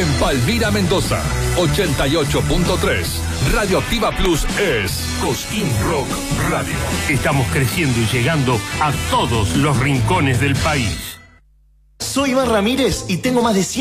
En Palmira, Mendoza, 88.3. Radioactiva Plus es Cosquín Rock Radio. Estamos creciendo y llegando a todos los rincones del país. Soy Iván Ramírez y tengo más de 100